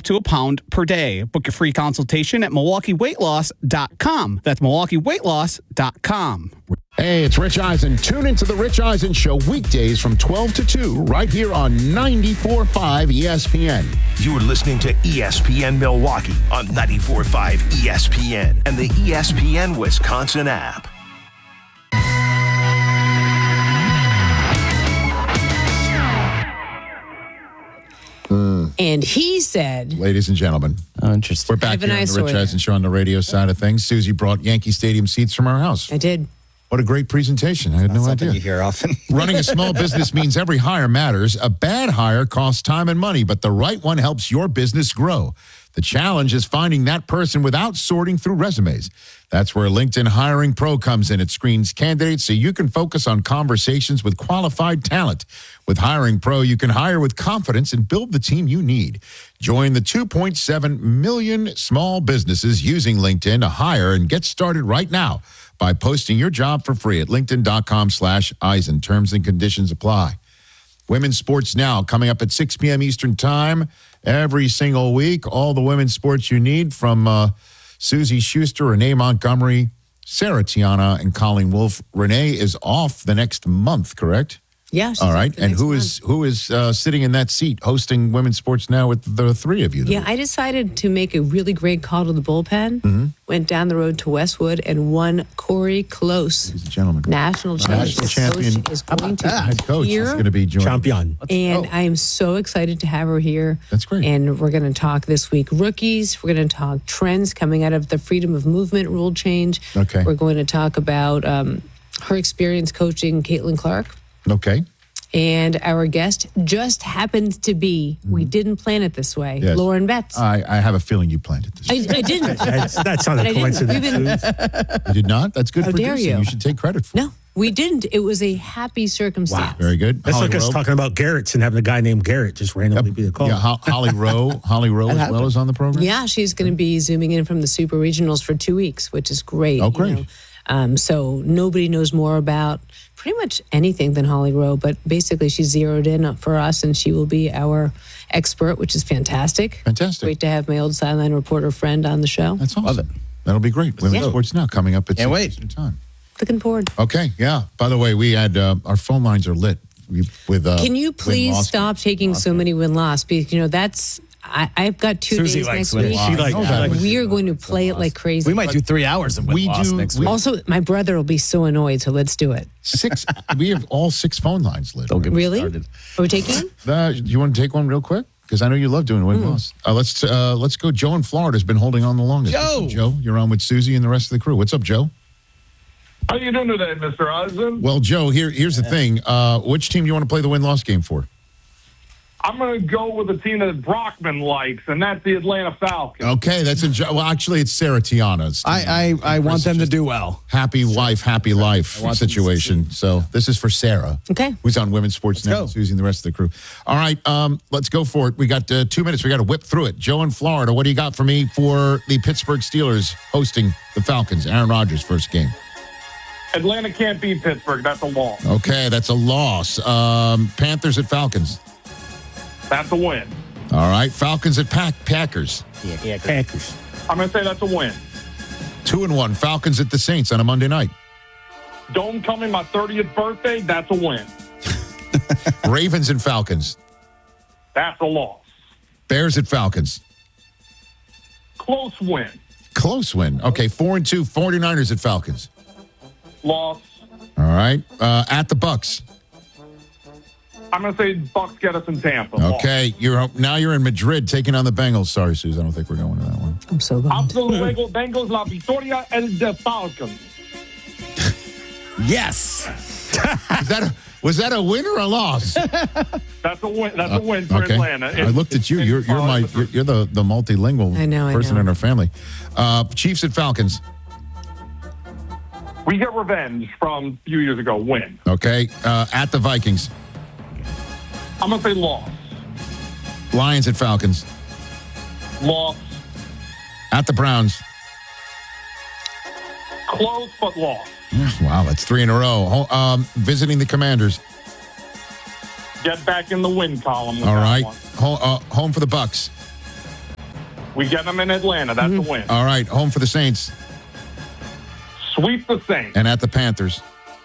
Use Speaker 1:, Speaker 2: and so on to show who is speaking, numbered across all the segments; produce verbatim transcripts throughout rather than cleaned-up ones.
Speaker 1: to a pound per day. Book your free consultation at Milwaukee Weight Loss dot com. That's Milwaukee Weight Loss dot com.
Speaker 2: Hey, it's Rich Eisen. Tune into the Rich Eisen Show weekdays from twelve to two right here on ninety-four point five E S P N.
Speaker 3: You're listening to E S P N Milwaukee on ninety-four point five E S P N and the E S P N Wisconsin app.
Speaker 4: Mm. And he said,
Speaker 2: ladies and gentlemen,
Speaker 5: oh, interesting.
Speaker 2: We're back here on the Rich Eisen Show on the radio side of things. Susie brought Yankee Stadium seats from our house.
Speaker 4: I did.
Speaker 2: What a great presentation. I had
Speaker 5: Not
Speaker 2: no
Speaker 5: something
Speaker 2: idea.
Speaker 5: You hear often.
Speaker 2: Running a small business means every hire matters. A bad hire costs time and money, but the right one helps your business grow. The challenge is finding that person without sorting through resumes. That's where LinkedIn Hiring Pro comes in. It screens candidates so you can focus on conversations with qualified talent. With Hiring Pro, you can hire with confidence and build the team you need. Join the two point seven million small businesses using LinkedIn to hire and get started right now by posting your job for free at linkedin.com slash Eisen. Terms and conditions apply. Women's Sports Now, coming up at six p.m. Eastern Time every single week. All the women's sports you need from uh, Susie Schuster, Renee Montgomery, Sarah Tiana, and Colleen Wolfe. Renee is off the next month, correct?
Speaker 4: Yeah. she's
Speaker 2: All right.
Speaker 4: off the
Speaker 2: And
Speaker 4: next
Speaker 2: who
Speaker 4: month.
Speaker 2: is who is uh, sitting in that seat hosting Women's Sports Now with the three of you?
Speaker 4: Yeah, I decided to make a really great call to the bullpen.
Speaker 2: Mm-hmm.
Speaker 4: Went down the road to Westwood and won Corey Close,
Speaker 2: Ladies and gentlemen.
Speaker 4: national champion.
Speaker 2: National champion.
Speaker 4: Coach is going to
Speaker 2: Head coach
Speaker 4: be
Speaker 2: is
Speaker 4: here,
Speaker 2: going to be joining.
Speaker 6: Champion.
Speaker 4: and
Speaker 2: Oh.
Speaker 4: I am so excited to have her here.
Speaker 2: That's great.
Speaker 4: And we're going to talk this week rookies. We're going to talk trends coming out of the freedom of movement rule change.
Speaker 2: Okay.
Speaker 4: We're going to talk about um, her experience coaching Caitlin Clark.
Speaker 2: Okay.
Speaker 4: And our guest just happened to be, we didn't plan it this way,
Speaker 2: Yes.
Speaker 4: Lauren Betts.
Speaker 2: I, I have a feeling you planned it this
Speaker 4: I, I didn't.
Speaker 6: That's, that's not
Speaker 4: But
Speaker 6: a
Speaker 4: I didn't.
Speaker 6: coincidence.
Speaker 4: We've been-
Speaker 6: Suze.
Speaker 2: You did not? That's good
Speaker 4: How dare
Speaker 2: producing.
Speaker 4: you.
Speaker 2: You should take credit for it.
Speaker 4: No, we didn't. It was a happy circumstance.
Speaker 2: Very good.
Speaker 6: That's
Speaker 2: Holly
Speaker 6: like us
Speaker 2: Rowe.
Speaker 6: talking about Garrett's and having a guy named Garrett just randomly be the call.
Speaker 2: Yeah, Ho- Holly Rowe. Holly Rowe as well is on the program.
Speaker 4: Yeah, she's going to be zooming in from the Super Regionals for two weeks, which is great.
Speaker 2: Oh,
Speaker 4: you
Speaker 2: great.
Speaker 4: know. Um, so nobody knows more about pretty much anything than Holly Rowe, but basically she's zeroed in for us, and she will be our expert, which is fantastic.
Speaker 2: Fantastic.
Speaker 4: Great to have my old sideline reporter friend on the show.
Speaker 2: That's awesome.
Speaker 5: Love it.
Speaker 2: That'll be great. Women's
Speaker 4: Yeah.
Speaker 2: Sports Now coming up at
Speaker 5: Can't
Speaker 2: six
Speaker 5: wait.
Speaker 2: Eastern Time.
Speaker 4: Looking forward.
Speaker 2: Okay, yeah. By the way, we had uh, our phone lines are lit we, with. Uh,
Speaker 4: Can you please
Speaker 2: win-loss
Speaker 4: stop taking so many win-loss? Because, you know, that's, I, I've got two
Speaker 5: Susie
Speaker 4: days
Speaker 5: likes
Speaker 4: next
Speaker 5: win-loss.
Speaker 4: week.
Speaker 6: She like,
Speaker 2: I know
Speaker 6: she
Speaker 2: that.
Speaker 6: like
Speaker 4: We are going to play it like crazy.
Speaker 5: We might do three hours of win
Speaker 2: We
Speaker 5: loss
Speaker 2: do-
Speaker 5: next
Speaker 2: we-
Speaker 5: week.
Speaker 4: Also, my brother will be so annoyed, so let's do it.
Speaker 2: Six. We have all six phone lines lit.
Speaker 5: Don't get me
Speaker 4: Really?
Speaker 5: started.
Speaker 4: Are we taking him?
Speaker 2: Uh, do you want to take one real quick? Because I know you love doing win loss. Uh, let's uh, let's go. Joe in Florida has been holding on the longest.
Speaker 5: Joe!
Speaker 2: What's up, Joe, you're on with Susie and the rest of the crew. What's up, Joe?
Speaker 7: How you doing today, Mister Eisen?
Speaker 2: Well, Joe, here here's the thing. Uh, which team do you want to play the win loss game for?
Speaker 7: I'm going to go with a team that Brockman likes, and that's the Atlanta Falcons.
Speaker 2: Okay, that's a Jo- well. Actually, it's Sarah Tiana's. team.
Speaker 5: I, I, I want them to do well.
Speaker 2: happy wife, happy life
Speaker 5: want them to
Speaker 2: situation. So this is for Sarah.
Speaker 4: Okay.
Speaker 2: Who's on Women's Sports Now,
Speaker 5: go.
Speaker 2: Susie and the rest of the crew. All right, um, let's go for it. We got uh, two minutes. We got to whip through it. Joe in Florida, what do you got for me for the Pittsburgh Steelers hosting the Falcons? Aaron Rodgers' first game.
Speaker 7: Atlanta can't beat Pittsburgh. That's a loss.
Speaker 2: Okay, that's a loss. Um, Panthers at Falcons.
Speaker 7: That's a win.
Speaker 2: All right, Falcons at Pack- Packers.
Speaker 6: Packers.
Speaker 7: I'm going to say that's a win.
Speaker 2: Two and one. Falcons at the Saints on a Monday night.
Speaker 7: Dome coming my thirtieth birthday. That's a win.
Speaker 2: Ravens and Falcons.
Speaker 7: That's a loss.
Speaker 2: Bears at Falcons.
Speaker 7: Close win.
Speaker 2: Close win. Okay, four and two. 49ers at Falcons.
Speaker 7: Loss.
Speaker 2: All right, uh, at the Bucks.
Speaker 7: I'm going to say Bucks get us in Tampa. Loss.
Speaker 2: Okay, you're now you're in Madrid taking on the Bengals. Sorry, Susan, I don't think we're going to that one.
Speaker 4: I'm so bummed.
Speaker 7: Absolutely. Bengals la victoria el de Falcons.
Speaker 5: Yes.
Speaker 2: Is that a, was that a win or a loss?
Speaker 7: That's a win. That's a win for
Speaker 2: okay.
Speaker 7: Atlanta.
Speaker 2: I looked at you. You're you're my you're, you're the the multilingual
Speaker 4: I know, I
Speaker 2: person
Speaker 4: know.
Speaker 2: in our family. Uh, Chiefs at Falcons.
Speaker 7: We get revenge from a few years ago. Win.
Speaker 2: Okay, uh, at the Vikings.
Speaker 7: I'm going to say loss.
Speaker 2: Lions at Falcons.
Speaker 7: Loss.
Speaker 2: At the Browns.
Speaker 7: Close, but loss.
Speaker 2: Wow, that's three in a row. Ho- Um, visiting the Commanders.
Speaker 7: Get back in the win column. with
Speaker 2: All
Speaker 7: that
Speaker 2: right,
Speaker 7: one.
Speaker 2: Ho- uh, home for the Bucks.
Speaker 7: We get them in Atlanta. That's
Speaker 2: mm-hmm.
Speaker 7: a win.
Speaker 2: All right, home for the Saints.
Speaker 7: Sweep the Saints.
Speaker 2: And at the Panthers.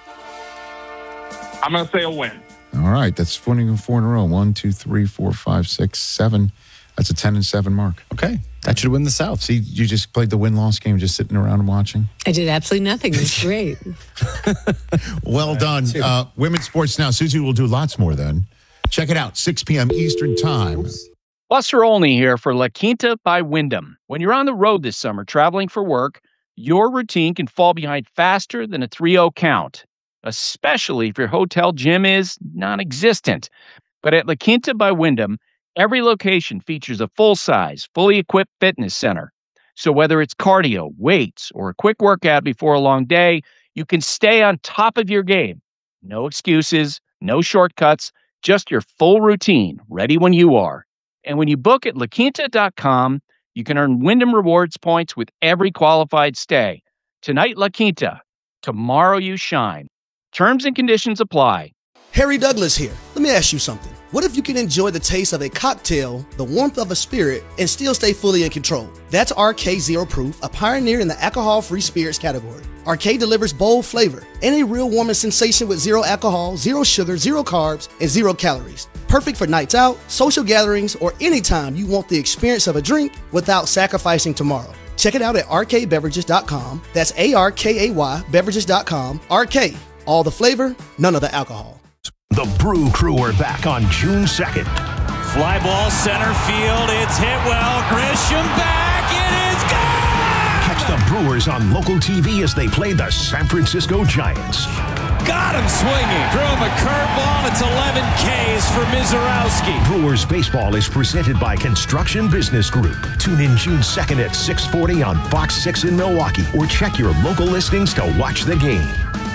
Speaker 7: I'm going to say a win.
Speaker 2: All right, that's four in a row. One, two, three, four, five, six, seven. That's a ten and seven mark.
Speaker 5: Okay, that should win the South.
Speaker 2: See, you just played the win-loss game, just sitting around and watching.
Speaker 4: I did absolutely nothing. It was great.
Speaker 2: Well done. Uh, women's sports now. Susie will do lots more then. Check it out, six p.m. Eastern Time.
Speaker 8: Buster Olney here for La Quinta by Wyndham. When you're on the road this summer traveling for work, your routine can fall behind faster than a three oh count, especially if your hotel gym is non-existent. But at La Quinta by Wyndham, every location features a full-size, fully equipped fitness center. So whether it's cardio, weights, or a quick workout before a long day, you can stay on top of your game. No excuses, no shortcuts, just your full routine, ready when you are. And when you book at la quinta dot com, you can earn Wyndham Rewards points with every qualified stay. Tonight, La Quinta. Tomorrow, you shine. Terms and conditions apply.
Speaker 9: Harry Douglas here. Let me ask you something. What if you can enjoy the taste of a cocktail, the warmth of a spirit, and still stay fully in control? That's R K Zero Proof, a pioneer in the alcohol-free spirits category. R K delivers bold flavor and a real warming sensation with zero alcohol, zero sugar, zero carbs, and zero calories. Perfect for nights out, social gatherings, or anytime you want the experience of a drink without sacrificing tomorrow. Check it out at R K beverages dot com. That's A R K A Y beverages dot com. R K, all the flavor, none of the alcohol.
Speaker 3: The Brew Crew are back on June second.
Speaker 10: Fly ball center field. It's hit well. Grisham back. It is gone!
Speaker 3: Catch the Brewers on local T V as they play the San Francisco Giants.
Speaker 10: Got him swinging. Threw him a curveball. It's eleven Ks for Mizorowski.
Speaker 3: Brewers baseball is presented by Construction Business Group. Tune in June second at six forty on Fox six in Milwaukee or check your local listings to watch the game.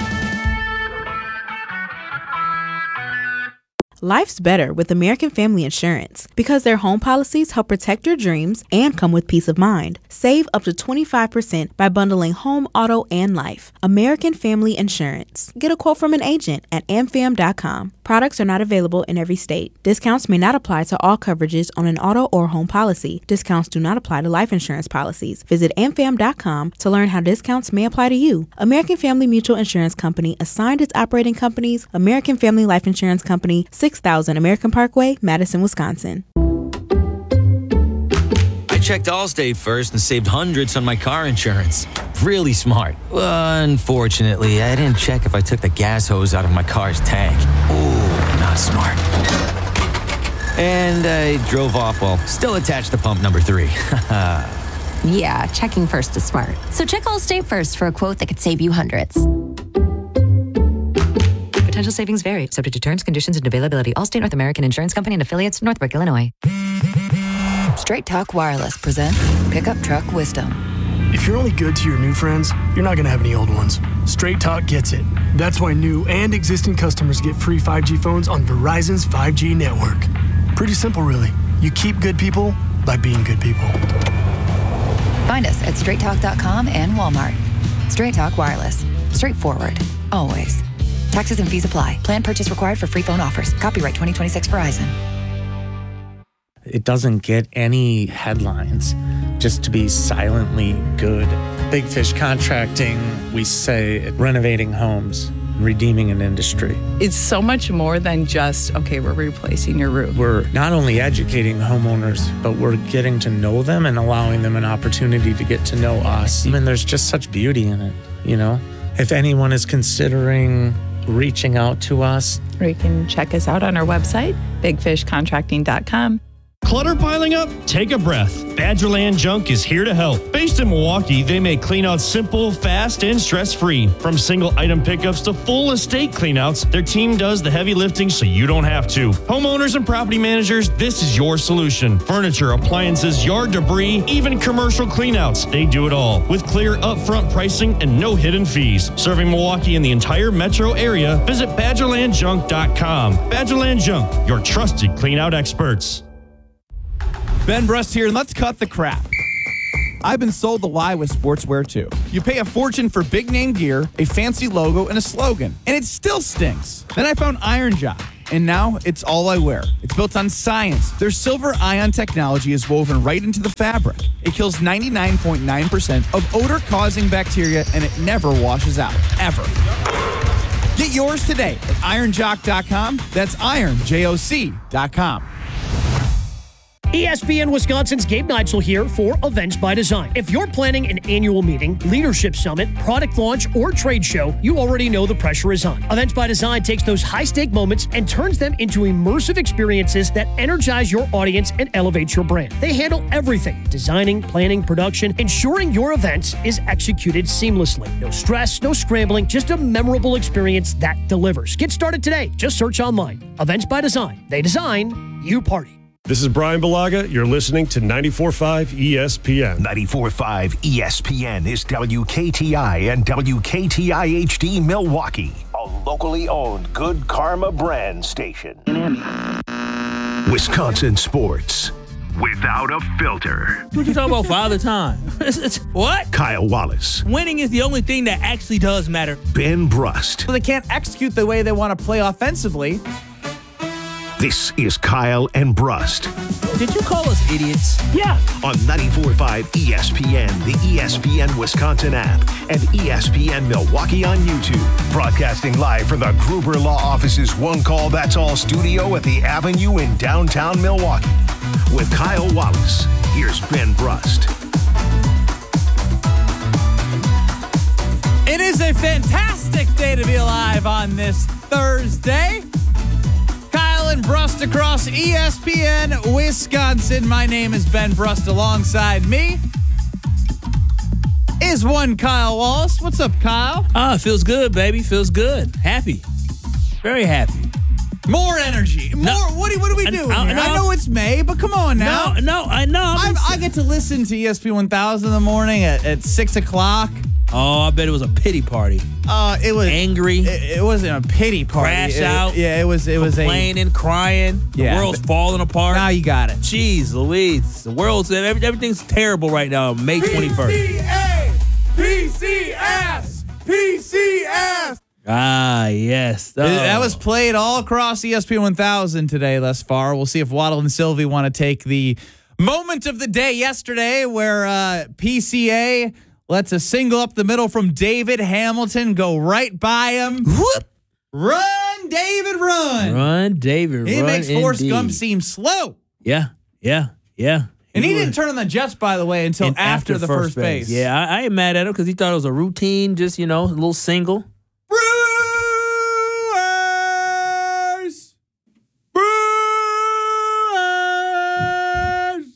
Speaker 11: Life's better with American Family Insurance because their home policies help protect your dreams and come with peace of mind. Save up to twenty-five percent by bundling home, auto, and life. American Family Insurance. Get a quote from an agent at a m fam dot com. Products are not available in every state. Discounts may not apply to all coverages on an auto or home policy. Discounts do not apply to life insurance policies. Visit a m fam dot com to learn how discounts may apply to you. American Family Mutual Insurance Company assigned its operating companies, American Family Life Insurance Company, six thousand American Parkway, Madison, Wisconsin.
Speaker 12: I checked Allstate first and saved hundreds on my car insurance. Really smart. Unfortunately, I didn't check if I took the gas hose out of my car's tank. Ooh, not smart. And I drove off while still attached to pump number three.
Speaker 13: Yeah, checking first is smart. So check Allstate first for a quote that could save you hundreds.
Speaker 14: Potential savings vary, subject to terms, conditions, and availability. Allstate North American Insurance Company and affiliates, Northbrook, Illinois.
Speaker 15: Straight Talk Wireless presents Pickup Truck Wisdom.
Speaker 16: If you're only good to your new friends, you're not going to have any old ones. Straight Talk gets it. That's why new and existing customers get free five G phones on Verizon's five G network. Pretty simple, really. You keep good people by being good people.
Speaker 15: Find us at straight talk dot com and Walmart. Straight Talk Wireless. Straightforward. Always. Taxes and fees apply. Plan purchase required for free phone offers. Copyright twenty twenty-six Verizon.
Speaker 5: It doesn't get any headlines just to be silently good. Big Fish Contracting, we say renovating homes, redeeming an industry.
Speaker 17: It's so much more than just, okay, we're replacing your roof.
Speaker 5: We're not only educating homeowners, but we're getting to know them and allowing them an opportunity to get to know us. I mean, there's just such beauty in it, you know? If anyone is considering reaching out to us,
Speaker 17: or you can check us out on our website, big fish contracting dot com.
Speaker 18: Clutter piling up? Take a breath. Badgerland Junk is here to help. Based in Milwaukee, they make cleanouts simple, fast, and stress-free. From single-item pickups to full estate cleanouts, their team does the heavy lifting so you don't have to. Homeowners and property managers, this is your solution. Furniture, appliances, yard debris, even commercial cleanouts. They do it all with clear upfront pricing and no hidden fees. Serving Milwaukee and the entire metro area, visit badgerland junk dot com. Badgerland Junk, your trusted cleanout experts.
Speaker 19: Ben Brust here, and let's cut the crap. I've been sold the lie with sportswear too. You pay a fortune for big name gear, a fancy logo, and a slogan, and it still stinks. Then I found Iron Jock. and now it's all I wear. It's built on science. Their silver ion technology is woven right into the fabric. It kills ninety-nine point nine percent of odor-causing bacteria, and it never washes out, ever. Get yours today at iron jock dot com. That's iron joc dot com.
Speaker 20: E S P N Wisconsin's Gabe Neitzel here for Events by Design. If you're planning an annual meeting, leadership summit, product launch, or trade show, you already know the pressure is on. Events by Design takes those high-stake moments and turns them into immersive experiences that energize your audience and elevate your brand. They handle everything: designing, planning, production, ensuring your event is executed seamlessly. No stress, no scrambling, just a memorable experience that delivers. Get started today. Just search online. Events by Design. They design, you party.
Speaker 21: This is Brian Balaga. You're listening to ninety-four point five E S P N.
Speaker 3: ninety-four point five E S P N is W K T I and W K T I H D Milwaukee, a locally owned Good Karma brand station. Wisconsin sports without a filter.
Speaker 22: What you talking about Father Time? What?
Speaker 3: Kyle Wallace.
Speaker 22: Winning is the only thing that actually does matter.
Speaker 3: Ben Brust.
Speaker 19: So they can't execute the way they want to play offensively.
Speaker 3: This is Kyle and Brust.
Speaker 22: Did you call us idiots?
Speaker 20: Yeah.
Speaker 3: On ninety-four point five E S P N, the E S P N Wisconsin app, and E S P N Milwaukee on YouTube. Broadcasting live from the Gruber Law Office's One Call That's All studio at the Avenue in downtown Milwaukee. With Kyle Wallace, here's Ben Brust.
Speaker 19: It is a fantastic day to be alive on this Thursday. Kyle and Brust across E S P N Wisconsin. My name is Ben Brust. Alongside me is one Kyle Wallace. What's up, Kyle?
Speaker 22: Ah, feels good, baby. Feels good. Happy. Very happy.
Speaker 19: More energy. More.
Speaker 22: No,
Speaker 19: what, do, what are we doing
Speaker 22: I, I,
Speaker 19: here?
Speaker 22: no,
Speaker 19: I know it's May, but come on now.
Speaker 22: No, no, I know.
Speaker 19: I, I get to listen to E S P N one thousand in the morning at, at six o'clock.
Speaker 22: Oh, I bet it was a pity party.
Speaker 19: Uh, it was
Speaker 22: angry.
Speaker 19: It, it wasn't a pity party.
Speaker 22: Crash
Speaker 19: it,
Speaker 22: out.
Speaker 19: Yeah, it was. It was a
Speaker 22: complaining, crying.
Speaker 19: Yeah,
Speaker 22: the world's falling apart.
Speaker 19: Now you got it.
Speaker 22: Jeez, Louise, the world's everything's terrible right now. May twenty first.
Speaker 19: P C A, P C S, P C S.
Speaker 22: Ah, yes. Oh.
Speaker 19: That was played all across E S P N one thousand today thus far. We'll see if Waddle and Sylvie want to take the moment of the day yesterday where uh, P C A lets a single up the middle from David Hamilton go right by him. Whoop! Run, David, run.
Speaker 22: Run, David,
Speaker 19: he
Speaker 22: run.
Speaker 19: He makes Forrest
Speaker 22: indeed.
Speaker 19: Gump seem slow.
Speaker 22: Yeah, yeah, yeah.
Speaker 19: And he,
Speaker 22: he
Speaker 19: didn't turn on the Jets, by the way, until after, after the first, first base.
Speaker 22: base. Yeah, I, I ain't mad at him because he thought it was a routine, just, you know, a little single.
Speaker 19: Brewers! Brewers!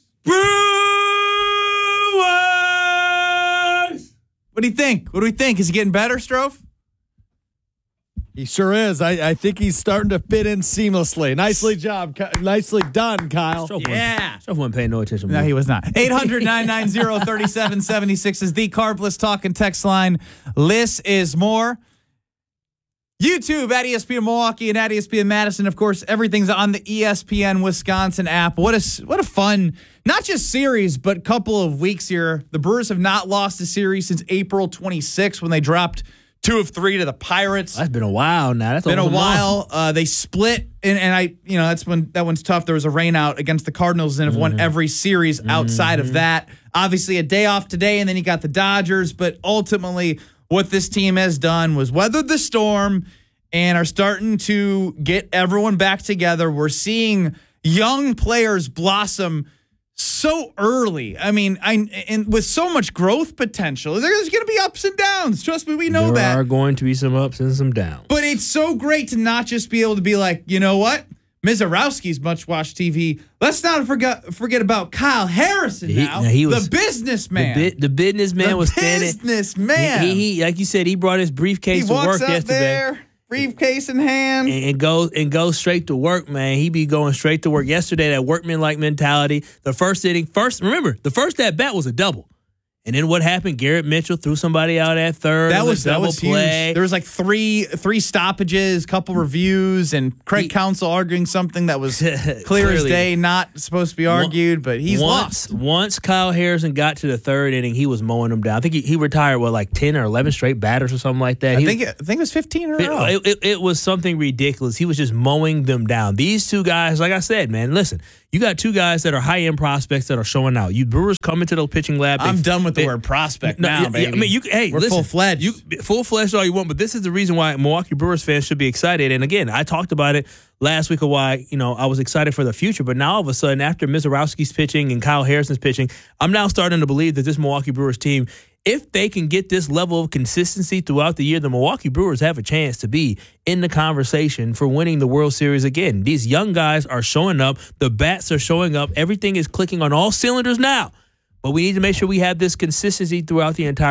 Speaker 19: Brewers! What do you think? What do we think? Is he getting better, Strofe?
Speaker 6: He sure is. I, I think he's starting to fit in seamlessly. Nicely job. Nicely done, Kyle.
Speaker 22: Strofe
Speaker 19: yeah.
Speaker 22: Strofe wasn't paying no attention.
Speaker 19: No, he was not. eight hundred, nine nine zero, three seven seven six is the Carbless Talk and Text line. Liss is more. YouTube at E S P N Milwaukee and at E S P N Madison. Of course, everything's on the E S P N Wisconsin app. What a, what a fun, not just series, but couple of weeks here. The Brewers have not lost a series since April twenty-sixth when they dropped two of three to the Pirates.
Speaker 22: That's been a while now. That's
Speaker 19: been a
Speaker 22: while.
Speaker 19: while. Uh, they split, and, and I, you know, that's when that one's tough. There was a rain out against the Cardinals and have mm-hmm. won every series outside mm-hmm. of that. Obviously, a day off today, and then you got the Dodgers. But ultimately, what this team has done was weathered the storm and are starting to get everyone back together. We're seeing young players blossom so early. I mean, I and with so much growth potential. There's going to be ups and downs. Trust me, we know
Speaker 22: there
Speaker 19: that.
Speaker 22: There are going to be some ups and some downs.
Speaker 19: But it's so great to not just be able to be like, you know what? Mizorowski's much watched T V. Let's not forget forget about Kyle Harrison
Speaker 22: he,
Speaker 19: now.
Speaker 22: he was,
Speaker 19: the businessman.
Speaker 22: The, the businessman
Speaker 19: the
Speaker 22: was standing.
Speaker 19: businessman.
Speaker 22: He, he, like you said, he brought his briefcase
Speaker 19: he
Speaker 22: to
Speaker 19: walks
Speaker 22: work
Speaker 19: up
Speaker 22: yesterday.
Speaker 19: There, briefcase in hand.
Speaker 22: And, and goes and goes straight to work, man. He be going straight to work. Yesterday, that workman-like mentality. The first inning, first remember, the first at bat was a double. And then what happened? Garrett Mitchell threw somebody out at third.
Speaker 19: That
Speaker 22: It
Speaker 19: was
Speaker 22: a
Speaker 19: that
Speaker 22: double
Speaker 19: was
Speaker 22: play.
Speaker 19: huge. There was like three three stoppages, couple reviews, and Craig Counsell arguing something that was clear as
Speaker 22: Clearly.
Speaker 19: day, not supposed to be argued, but he's
Speaker 22: once,
Speaker 19: lost.
Speaker 22: Once Kyle Harrison got to the third inning, he was mowing them down. I think he, he retired, what, like ten or eleven straight batters or something like that.
Speaker 19: I
Speaker 22: He-
Speaker 19: think it, I think it was fifteen in a row.
Speaker 22: It, it, it was something ridiculous. He was just mowing them down. These two guys, like I said, man, listen, you got two guys that are high-end prospects that are showing out. You Brewers come into the pitching lab.
Speaker 19: I'm
Speaker 22: they-
Speaker 19: done with the
Speaker 22: they-
Speaker 19: word prospect
Speaker 22: No,
Speaker 19: now,
Speaker 22: yeah,
Speaker 19: baby.
Speaker 22: I mean, you hey,
Speaker 19: We're
Speaker 22: listen,
Speaker 19: full-fledged.
Speaker 22: You full-fledged all you want, but this is the reason why Milwaukee Brewers fans should be excited. And again, I talked about it last week of why, you know, I was excited for the future, but now all of a sudden, after Mizorowski's pitching and Kyle Harrison's pitching, I'm now starting to believe that this Milwaukee Brewers team, if they can get this level of consistency throughout the year, the Milwaukee Brewers have a chance to be in the conversation for winning the World Series again. These young guys are showing up. The bats are showing up. Everything is clicking on all cylinders now. But we need to make sure we have this consistency throughout the entire